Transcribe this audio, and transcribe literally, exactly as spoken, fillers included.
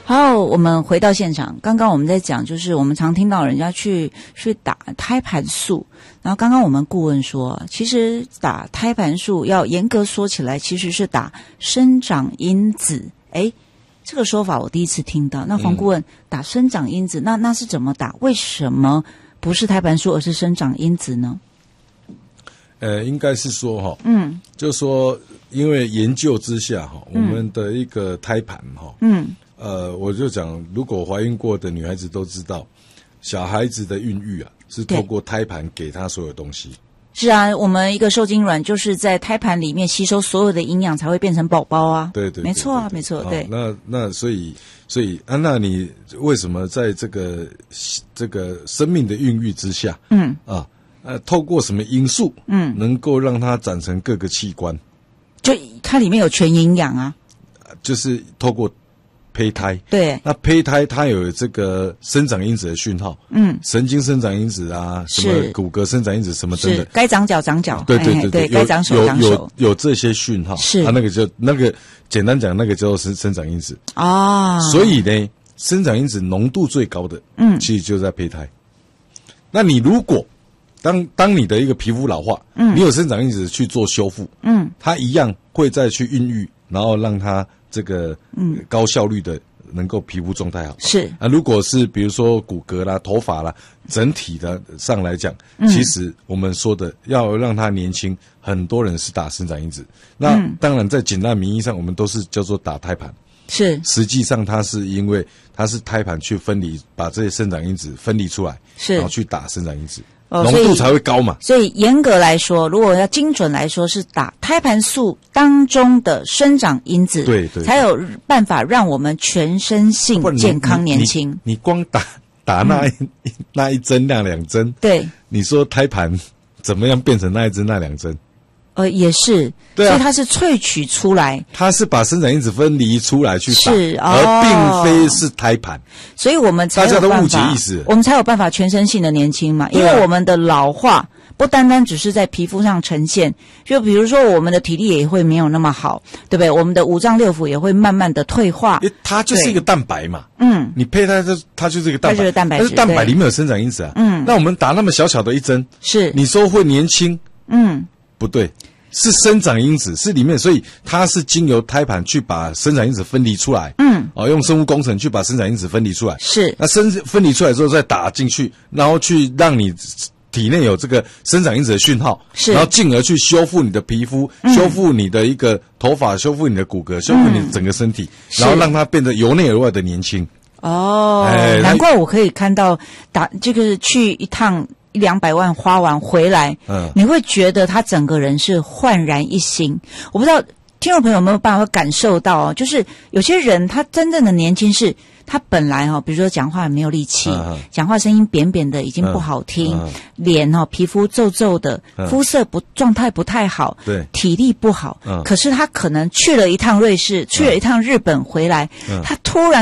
好，我们回到现场。刚刚我们在讲，就是我们常听到人家去去打胎盘素，然后刚刚我们顾问说，其实打胎盘素要严格说起来，其实是打生长因子。诶，这个说法我第一次听到。那黄顾问、嗯、打生长因子，那那是怎么打？为什么不是胎盘素，而是生长因子呢？ 呃，应该是说哈，嗯，就说因为研究之下哈，我们的一个胎盘哈，嗯。呃，我就讲，如果怀孕过的女孩子都知道，小孩子的孕育啊，是透过胎盘给她所有东西。 是啊，我们一个受精卵就是在胎盘里面吸收所有的营养，才会变成宝宝啊。 对 对, 对， 没错啊，没错。对， 那那所以所以啊，那你为什么在这个这个生命的孕育之下，嗯啊呃，透过什么因素，嗯，能够让它长成各个器官？ 就它里面有全营养啊， 就是透过。胚胎对， 那胚胎它有这个生长因子的讯号，嗯，神经生长因子啊，什么骨骼生长因子什么等等， 该长脚长脚， 对对对对， 该长手长手， 有有这些讯号， 是啊，那个就那个简单讲，那个叫做生生长因子啊， 所以呢，生长因子浓度最高的，嗯，其实就在胚胎。那你如果当当你的一个皮肤老化，嗯，你有生长因子去做修复，嗯，它一样会再去孕育，然后让它。这个嗯高效率的能够皮肤状态好是啊，如果是比如说骨骼啦、头发啦，整体的上来讲，嗯、其实我们说的要让它年轻，很多人是打生长因子。那、嗯、当然在简单名义上，我们都是叫做打胎盘， 是实际上它是因为它是胎盘去分离，把这些生长因子分离出来， 是然后去打生长因子。浓、哦、度才会高嘛， 所以严格来说，如果要精准来说，是打胎盘素当中的生长因子， 对 对, 对， 才有办法让我们全身性健康年轻。 你, 你, 你光打打那一、嗯、那一针那两针， 对， 你说胎盘怎么样变成那一针那两针？ 呃，也是， 对啊， 所以它是萃取出来， 它是把生长因子分离出来去打， 是，哦、 而并非是胎盘， 所以我们才有办法， 大家都误解意思， 我们才有办法全身性的年轻嘛，因为我们的老化不单单只是在皮肤上呈现，就比如说我们的体力也会没有那么好，对不对？我们的五脏六腑也会慢慢的退化， 它就是一个蛋白嘛， 嗯， 你胚胎它它就是一个蛋白， 它就是蛋白质， 但是蛋白里面有生长因子啊，嗯，那我们打那么小小的一针， 是， 你说会年轻， 嗯， 不对。是生长因子是里面，所以它是经由胎盘去把生长因子分离出来，嗯，哦，用生物工程去把生长因子分离出来， 是， 那生分离出来之后再打进去，然后去让你体内有这个生长因子的讯号， 是， 然后进而去修复你的皮肤，嗯、修复你的一个头发，修复你的骨骼，修复你的整个身体，嗯、然后让它变得由内而外的年轻。 哦，哎、难怪我可以看到打这个去一趟。一两百万花完回来，嗯，你会觉得他整个人是焕然一新。我不知道听众朋友有没有办法感受到哦，就是有些人他真正的年轻是他本来哦，比如说讲话没有力气，嗯、讲话声音扁扁的，已经不好听，嗯、脸哦皮肤皱皱的，嗯、肤色不状态不太好， 对， 体力不好，嗯，可是他可能去了一趟瑞士，去了一趟日本回来，嗯、他突然。